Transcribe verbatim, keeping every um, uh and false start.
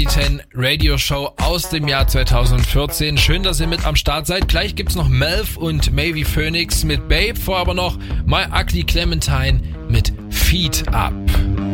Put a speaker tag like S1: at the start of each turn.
S1: zehn Radio Show aus dem Jahr zweitausendvierzehn. Schön, dass ihr mit am Start seid. Gleich gibt's noch Melv und Mavie Phoenix mit Babe. Vorher aber noch My Ugly Clementine mit Feet Up.